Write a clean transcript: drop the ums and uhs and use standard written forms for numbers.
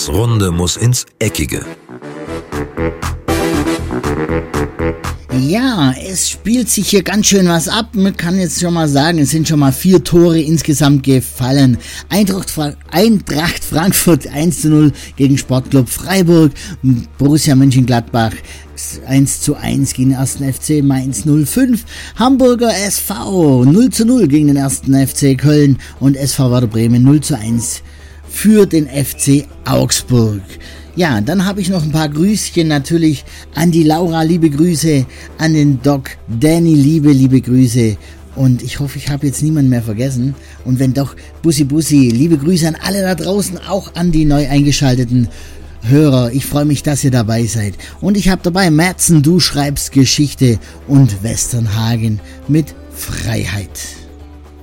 Das Runde muss ins Eckige. Ja, es spielt sich hier ganz schön was ab. Man kann jetzt schon mal sagen, es sind schon mal 4 Tore insgesamt gefallen. Eintracht Frankfurt 1:0 gegen Sportclub Freiburg. Borussia Mönchengladbach 1:1 gegen den 1. FC Mainz 05. Hamburger SV 0:0 gegen den 1. FC Köln. Und SV Werder Bremen 0:1 für den FC Augsburg. Ja, dann habe ich noch ein paar Grüßchen natürlich an die Laura, liebe Grüße, an den Doc Danny, liebe Grüße, und ich hoffe, ich habe jetzt niemanden mehr vergessen, und wenn doch, Bussi, liebe Grüße an alle da draußen, auch an die neu eingeschalteten Hörer. Ich freue mich, dass ihr dabei seid, und ich habe dabei Madsen, du schreibst Geschichte und Westernhagen mit Freiheit.